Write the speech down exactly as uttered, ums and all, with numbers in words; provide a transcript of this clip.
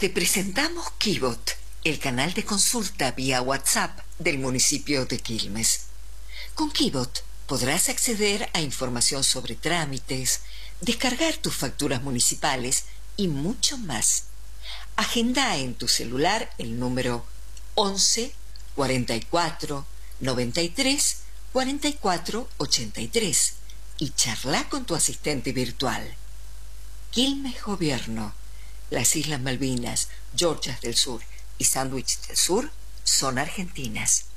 Te presentamos Kibot, el canal de consulta vía WhatsApp del municipio de Quilmes. Con Kibot podrás acceder a información sobre trámites, descargar tus facturas municipales y mucho más. Agenda en tu celular el número once, cuarenta y cuatro, noventa y tres, cuarenta y cuatro, ochenta y tres y charla con tu asistente virtual. Quilmes Gobierno. Las Islas Malvinas, Georgias del Sur y Sandwich del Sur son argentinas.